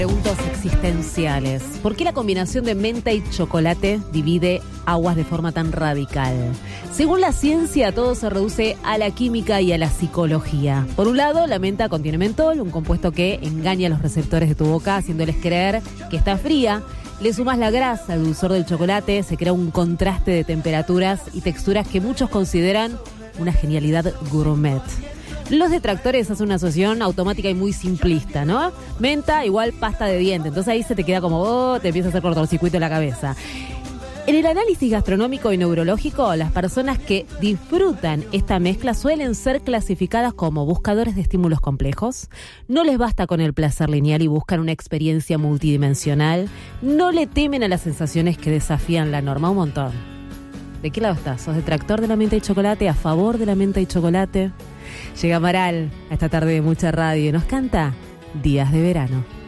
Preguntas existenciales. ¿Por qué la combinación de menta y chocolate divide aguas de forma tan radical? Según la ciencia, todo se reduce a la química y a la psicología. Por un lado, la menta contiene mentol, un compuesto que engaña a los receptores de tu boca, haciéndoles creer que está fría. Le sumas la grasa, el dulzor del chocolate, se crea un contraste de temperaturas y texturas que muchos consideran una genialidad gourmet. Los detractores hacen una asociación automática y muy simplista, ¿no? Menta igual pasta de diente, entonces ahí se te queda como, te empieza a hacer cortocircuito en la cabeza. En el análisis gastronómico y neurológico, las personas que disfrutan esta mezcla suelen ser clasificadas como buscadores de estímulos complejos, no les basta con el placer lineal y buscan una experiencia multidimensional, no le temen a las sensaciones que desafían la norma, un montón. ¿De qué lado estás? ¿Sos detractor de la menta y chocolate? ¿A favor de la menta y chocolate? Llega Amaral a esta tarde de mucha radio y nos canta Días de Verano.